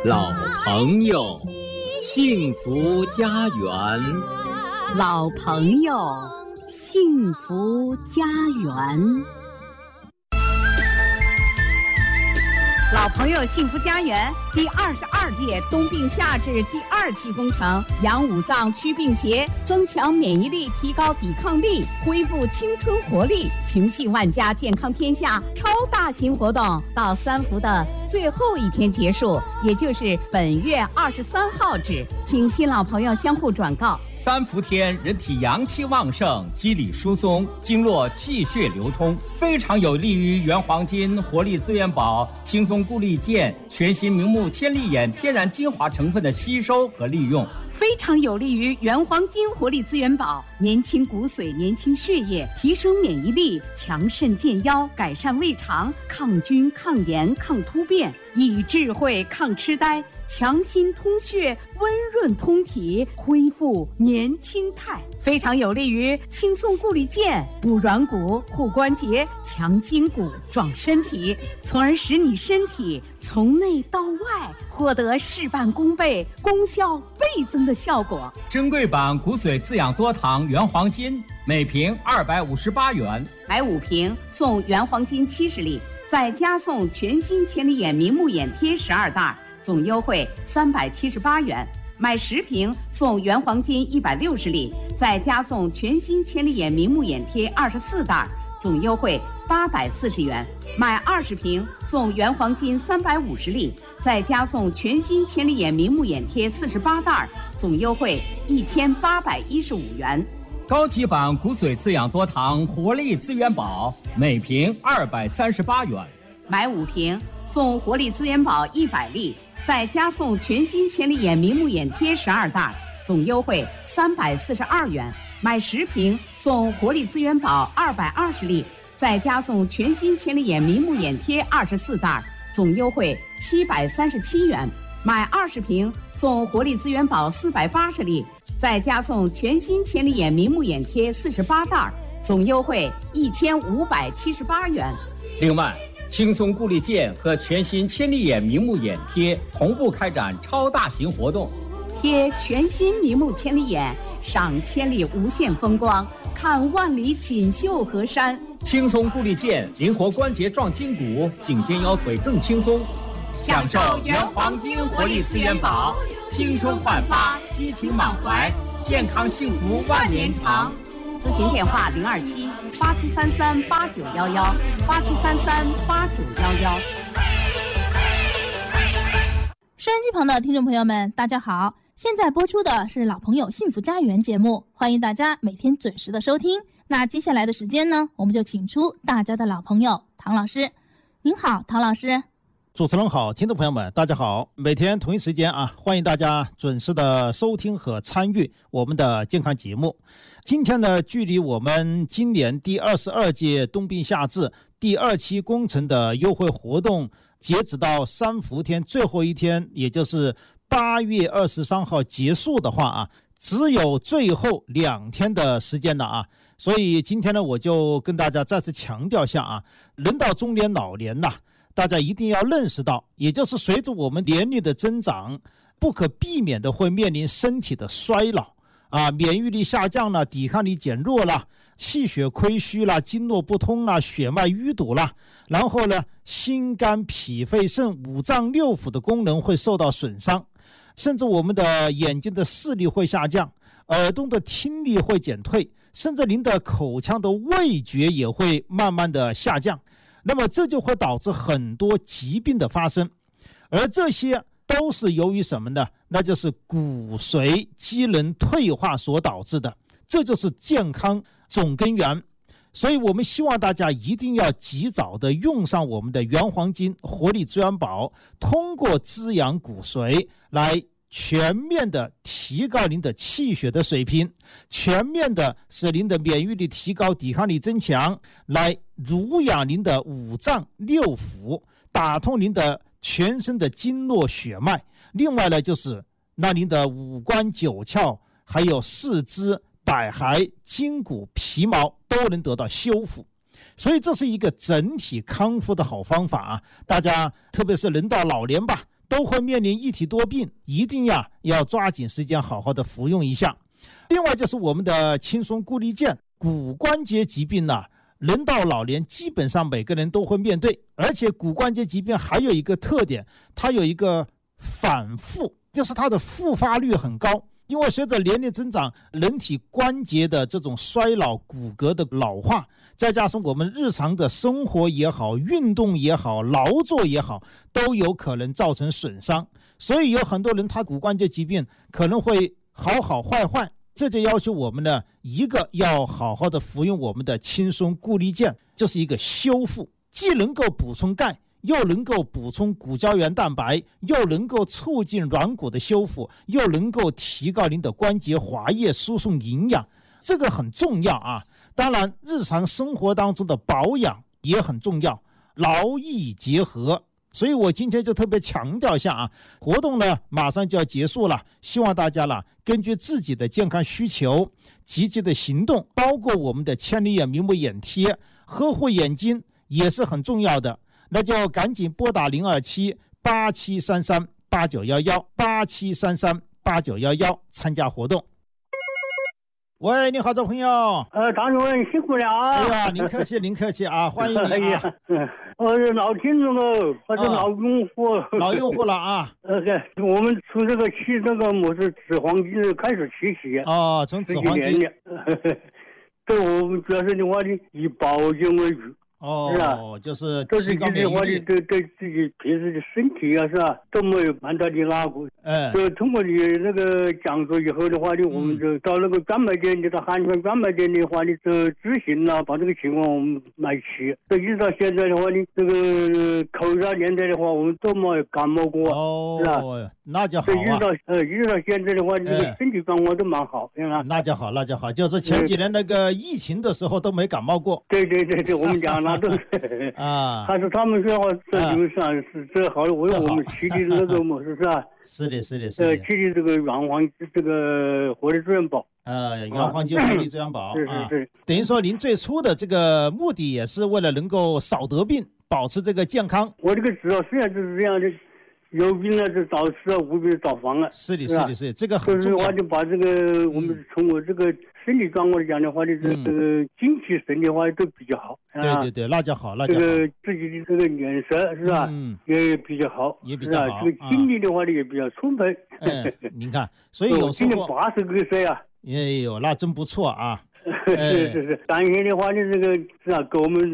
老朋友，幸福家园。 老朋友，幸福家园。老朋友幸福家园第22届冬病夏治第2期工程，养五脏祛病邪，增强免疫力，提高抵抗力，恢复青春活力，情系万家，健康天下超大型活动到3伏的最后一天结束，也就是本月23号止，请新老朋友相互转告。 3伏天，人体阳气旺盛，肌理疏松，经络气血流通，非常有利于原黄金、活力资源宝、轻松固力健、全新明目千里眼天然精华成分的吸收和利用， 非常有利于原黄金活力资源宝，年轻骨髓，年轻血液，提升免疫力，强肾健腰，改善胃肠，抗菌抗炎抗突变，益智慧抗痴呆，强心通血，温润通体，恢复年轻态，非常有利于轻松固力健，补软骨护关节，强筋骨壮身体，从而使你身体从内到外获得事半功倍，功效倍增的效果。 珍贵版骨髓滋养多糖原黄金，每瓶258元， 买5瓶送原黄金70粒，再加送全新千里眼明目眼贴12袋，总优惠378元。买10瓶送原黄金160粒，再加送全新千里眼明目眼贴24袋，总优惠840元。买20瓶送原黄金350粒，再加送全新千里眼明目眼贴48袋，总优惠1815元。 高级版骨髓滋养多糖活力资源宝，每瓶238元。 买5瓶送活力资源宝100粒，再加送全新千里眼明目眼贴12袋，总优惠342元。买10瓶送活力资源宝220粒，再加送全新千里眼明目眼贴24袋，总优惠737元。买20瓶送活力资源宝480粒，再加送全新千里眼明目眼贴48袋，总优惠1578元。 另外，轻松固力健和全新千里眼明目眼贴同步开展超大型活动， 贴全新明目千里眼，赏千里无限风光，看万里锦绣河山。 轻松固力健，灵活关节壮筋骨，颈肩腰腿更轻松。享受原黄金活力资源宝，青春焕发，激情满怀，健康幸福万年长。 咨询电话027-8733-8911 8733-8911。 收音机旁的听众朋友们，大家好，现在播出的是老朋友幸福家园节目，欢迎大家每天准时的收听。那接下来的时间呢，我们就请出大家的老朋友唐老师。您好，唐老师。 主持人好，听众朋友们大家好，每天同一时间欢迎大家准时的收听和参与我们的健康节目。今天呢，距离我们今年第22届冬病夏治第2期工程的优惠活动截止到3伏天最后一天，也就是8月23号结束的话只有最后2天的时间了所以今天呢，我就跟大家再次强调一下人到中年老年大家一定要认识到，也就是随着我们年龄的增长，不可避免的会面临身体的衰老免疫力下降了，抵抗力减弱了，气血亏虚了，经络不通了，血脉淤堵了，然后呢，心肝脾肺肾5脏6腑的功能会受到损伤，甚至我们的眼睛的视力会下降，耳朵的听力会减退，甚至您的口腔的味觉也会慢慢的下降。那么这就会导致很多疾病的发生，而这些都是由于什么呢？那就是骨髓机能退化所导致的，这就是健康总根源。所以我们希望大家一定要及早的用上我们的原黄金活力资源宝，通过滋养骨髓来全面的提高您的气血的水平，全面的使您的免疫力提高，抵抗力增强，来濡养您的5脏6腑，打通您的全身的经络血脉。另外呢，就是让您的五官九窍还有四肢百骸筋骨皮毛都能得到修复。所以这是一个整体康复的好方法大家特别是人到老年吧， 都会面临一体多病，一定要抓紧时间好好的服用一下。另外就是我们的轻松固力健，骨关节疾病呢，人到老年基本上每个人都会面对，而且骨关节疾病还有一个特点，它有一个反复，就是它的复发率很高。因为随着年龄增长，人体关节的这种衰老，骨骼的老化，再加上我们日常的生活也好，运动也好，劳作也好，都有可能造成损伤。所以有很多人他骨关节疾病可能会好好坏坏，这就要求我们呢，一个要好好的服用我们的轻松固力健，这是一个修复，既能够补充钙，又能够补充骨胶原蛋白，又能够促进软骨的修复，又能够提高您的关节滑液，输送营养，这个很重要啊。当然日常生活当中的保养也很重要，劳逸结合。所以我今天就特别强调一下啊，活动呢马上就要结束了，希望大家根据自己的健康需求积极的行动，包括我们的千里眼明目眼贴，呵护眼睛也是很重要的。那就赶紧拨打027-8733-8911，8733-8911参加活动。喂，你好，这朋友。 张主任辛苦了啊！ 哎呀，您客气，您客气啊，欢迎你啊！ 我是老听众了，我是老用户， 老用户了啊。 我们从这个吃这个我是紫黄金开始吃起。 哦，从紫黄金。 对，我们主要是的话呢，以保健为主。 哦， 是啊， 就是这是的话呢，对自己平时的身体啊，是吧，都没有蛮大的拉过。就通过你那个讲座以后的话呢，我们就到那个专卖店，你到韩川专卖店的话呢，就咨询了，把这个情况我们买齐。这一直到现在的话呢，这个口罩年代的话，我们都没有感冒过。 哦， 是吧？ 那就好啊。 一直到现在的话，这个身体状况都蛮好，是吧？ 那就好，那就好。就是前几年那个疫情的时候都没感冒过。 对，我们讲了。 啊， 但是他们说这就是是这好了，我们吃的那个模式是吧？ 是的。吃的这个软黄这个活力资源宝。 软黄金活力资源宝。 是。 等于说您最初的这个目的也是为了能够少得病，保持这个健康。 我这个主要实际上就是这样的，有病了就早吃啊，无病早防啊。 是的，这个很重要。 所以的话就把这个我们从我这个身体状况来讲的话，这个精气神的话都比较好。 对，那就好， 这个自己的这个脸色是吧？也比较好， 也比较好。 这个精力的话呢也比较充沛。 您看，所以有时候今年80多岁啊。 哎呦，那真不错啊。 是。当年的话呢，这个是吧，给我们